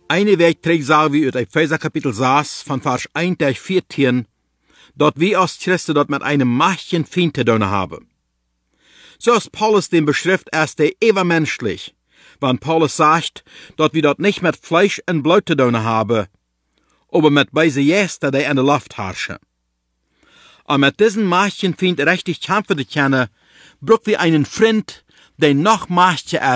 Eine Weg trägt sagen wir uit Epheser Kapitel 6 von Vers 1 bis 14, dort wir als Christen dort mit einem mächtigen Feind zu tun haben. So ist Paulus den beschrift als der übermenschlich, wenn Paulus sagt, dort wir dort nicht mit Fleisch und Blut zu tun haben, aber mit weise Geister, die in der Luft herrschen. Und mit diesem mächtigen Feind richtig kämpfen zu können, braucht wir einen Freund, der noch mächtiger